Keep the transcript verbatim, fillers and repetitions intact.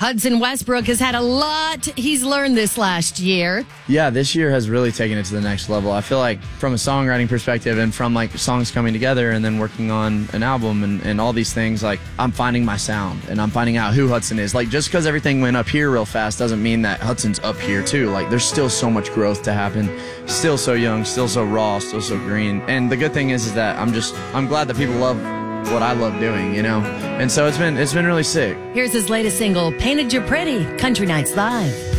Hudson Westbrook has had a lot he's learned this last year. Yeah, this year has really taken it to the next level. I feel like from a songwriting perspective and from like songs coming together and then working on an album and, and all these things, like I'm finding my sound and I'm finding out who Hudson is. Like just because everything went up here real fast doesn't mean that Hudson's up here too. Like there's still so much growth to happen. Still so young, still so raw, still so green. And the good thing is, is that I'm just, I'm glad that people love what I love doing, you know? And so it's been, it's been really sick. Here's his latest single, Painted You Pretty, Country Nights Live.